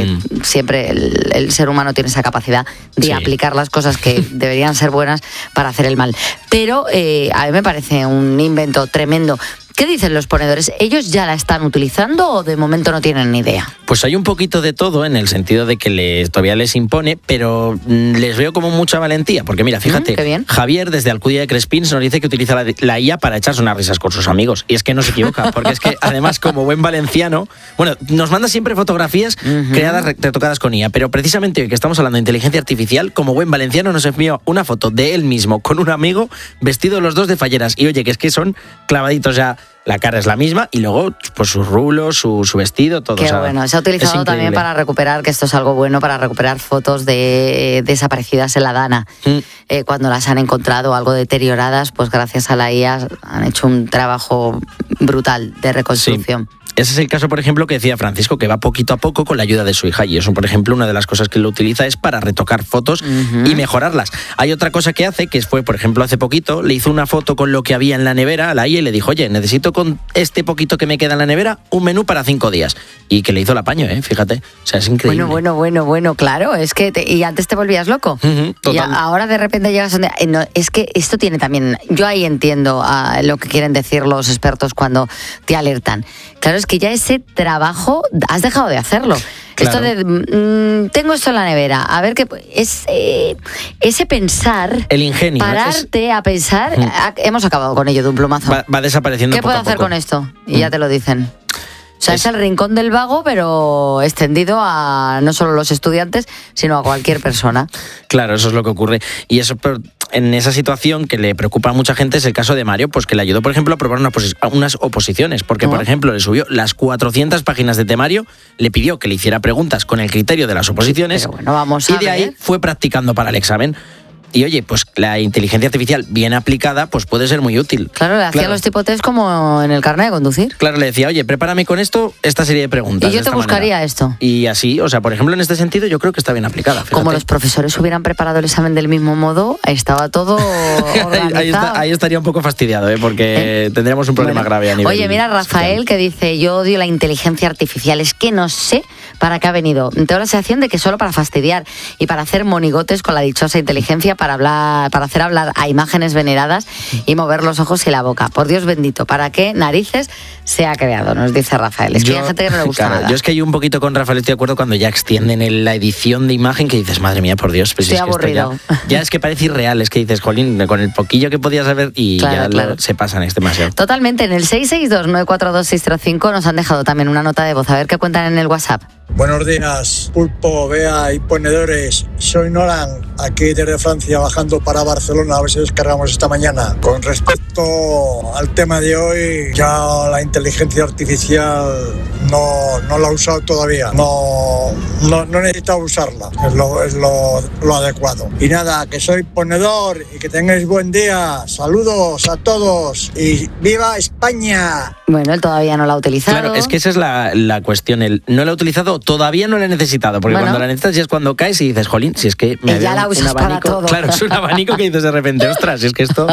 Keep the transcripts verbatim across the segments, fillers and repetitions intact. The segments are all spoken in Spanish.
porque mm. siempre el, el ser humano tiene esa capacidad de sí. aplicar las cosas que deberían ser buenas para hacer el mal. Pero eh, a mí me parece un invento tremendo. ¿Qué dicen los ponedores? ¿Ellos ya la están utilizando o de momento no tienen ni idea? Pues hay un poquito de todo, en el sentido de que les, todavía les impone, pero les veo como mucha valentía. Porque mira, fíjate, mm, qué bien. Javier desde Alcudia de Crespins nos dice que utiliza la, la I A para echarse unas risas con sus amigos. Y es que no se equivoca, porque es que además como buen valenciano, bueno, nos manda siempre fotografías uh-huh. creadas, retocadas con I A, pero precisamente hoy que estamos hablando de inteligencia artificial, como buen valenciano nos envió una foto de él mismo con un amigo vestidos los dos de falleras. Y oye, que es que son clavaditos ya. La cara es la misma y luego pues sus rulos, su, su vestido, todo. Qué o sea, bueno, se ha utilizado también para recuperar, que esto es algo bueno, para recuperar fotos de desaparecidas en la Dana. Mm. Eh, cuando las han encontrado algo deterioradas, pues gracias a la I A han hecho un trabajo brutal de reconstrucción. Sí. Ese es el caso, por ejemplo, que decía Francisco, que va poquito a poco con la ayuda de su hija. Y eso, por ejemplo, una de las cosas que lo utiliza es para retocar fotos uh-huh. y mejorarlas. Hay otra cosa que hace, que fue, por ejemplo, hace poquito, le hizo una foto con lo que había en la nevera a la I A y le dijo, oye, necesito con este poquito que me queda en la nevera un menú para cinco días. Y que le hizo el apaño, ¿eh? Fíjate. O sea, es increíble. Bueno, bueno, bueno, bueno, claro. Es que te, y antes te volvías loco. Uh-huh, y a, ahora de repente llegas donde... No, es que esto tiene también... Yo ahí entiendo uh, lo que quieren decir los expertos cuando te alertan. Claro, es que ya ese trabajo has dejado de hacerlo. Claro. Esto de mmm, tengo esto en la nevera, a ver qué es eh, ese pensar, el ingenio, pararte es... a pensar, mm. a, hemos acabado con ello de un plumazo. Va, va desapareciendo. ¿Qué poco puedo a hacer poco. con esto? Y mm. ya te lo dicen. O sea, es... es el rincón del vago, pero extendido a no solo los estudiantes, sino a cualquier persona. Claro, eso es lo que ocurre. Y eso, en esa situación que le preocupa a mucha gente es el caso de Mario, pues que le ayudó, por ejemplo, a probar una posi- unas oposiciones. Porque, ¿no? por ejemplo, le subió las cuatrocientas páginas de temario, le pidió que le hiciera preguntas con el criterio de las oposiciones. Pero bueno, vamos a y de ver. ahí fue practicando para el examen. Y oye, pues la inteligencia artificial bien aplicada pues puede ser muy útil. Claro, le hacía claro. los tipo test como en el carnet de conducir. Claro, le decía, oye, prepárame con esto esta serie de preguntas. Y yo te buscaría manera. esto. Y así, o sea, por ejemplo, en este sentido yo creo que está bien aplicada. Fíjate. Como los profesores hubieran preparado el examen del mismo modo, estaba todo organizado. ahí, está, ahí estaría un poco fastidiado, ¿eh? porque ¿Eh? tendríamos un problema bueno. grave a nivel... Oye, mira, Rafael, social. que dice, yo odio la inteligencia artificial, es que no sé para qué ha venido. Tengo la sensación de que solo para fastidiar y para hacer monigotes con la dichosa inteligencia, para hablar... Para hacer hablar a imágenes veneradas y mover los ojos y la boca. Por Dios bendito, ¿para qué narices se ha creado? Nos dice Rafael. Es que yo, hay gente que no le gusta claro, nada. Yo es que hay un poquito con Rafael, estoy de acuerdo cuando ya extienden el, la edición de imagen que dices, madre mía, por Dios. Pues estoy es aburrido. Que esto ya, ya es que parece irreal, es que dices, jolín, con el poquillo que podías saber y claro, ya claro. Lo, se pasan, es demasiado. Totalmente, en el seis seis dos nueve cuatro dos seis cero cinco nos han dejado también una nota de voz. A ver qué cuentan en el WhatsApp. Buenos días, Pulpo, Bea y ponedores. Soy Nolan, aquí desde Francia, bajando para Barcelona, a ver si descargamos esta mañana. Con respecto al tema de hoy, ya la inteligencia artificial no, no la he usado todavía. No, no, no he necesitado usarla, es, lo, es lo, lo adecuado. Y nada, que soy ponedor y que tengáis buen día. Saludos a todos y ¡viva España! Bueno, él todavía no la ha utilizado. Claro, es que esa es la, la cuestión. Él no la ha utilizado, todavía no la he necesitado. Porque bueno. cuando la necesitas ya es cuando caes y dices, jolín, si es que me ya la usas un abanico. Para todo. Claro, es un abanico que dices de repente, ostras, si es que esto...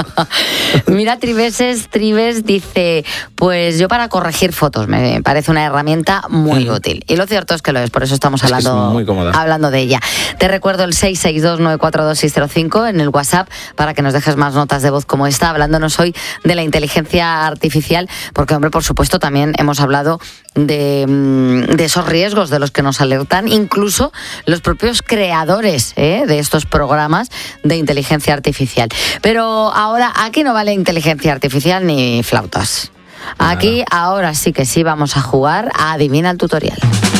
Mira, Triveses, Trives dice, pues yo para corregir fotos me parece una herramienta muy mm. útil. Y lo cierto es que lo es, por eso estamos es hablando, que es muy cómoda. hablando de ella. Te recuerdo el seis seis dos nueve cuatro dos seis cero cinco en el WhatsApp para que nos dejes más notas de voz como esta, hablándonos hoy de la inteligencia artificial, porque, hombre, por supuesto, también hemos hablado de, de esos riesgos de los que nos alertan incluso los propios creadores ¿eh? de estos programas de inteligencia artificial. Pero ahora aquí no vale inteligencia artificial ni flautas. Aquí ahora sí que sí vamos a jugar a Adivina el Tutorial.